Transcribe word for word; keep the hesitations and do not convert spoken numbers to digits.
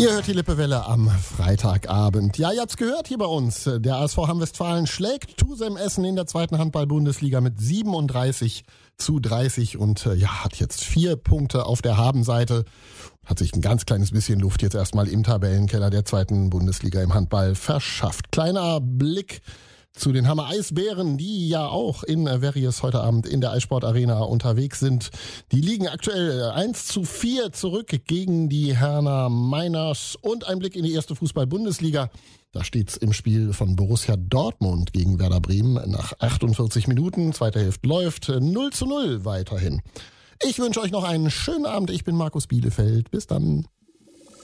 Ihr hört die Lippewelle am Freitagabend. Ja, ihr habt's gehört hier bei uns. Der A S V Hamm-Westfalen schlägt Tusem Essen in der zweiten Handball-Bundesliga mit siebenunddreißig zu dreißig und äh, ja, hat jetzt vier Punkte auf der Habenseite. Hat sich ein ganz kleines bisschen Luft jetzt erstmal im Tabellenkeller der zweiten Bundesliga im Handball verschafft. Kleiner Blick zu den Hammer Eisbären, die ja auch in Verries heute Abend in der Eissport Arena unterwegs sind. Die liegen aktuell eins zu vier zurück gegen die Herner Miners. Und ein Blick in die erste Fußball-Bundesliga. Da steht's im Spiel von Borussia Dortmund gegen Werder Bremen nach achtundvierzig Minuten. Zweite Hälfte läuft null zu null weiterhin. Ich wünsche euch noch einen schönen Abend. Ich bin Markus Bielefeld. Bis dann.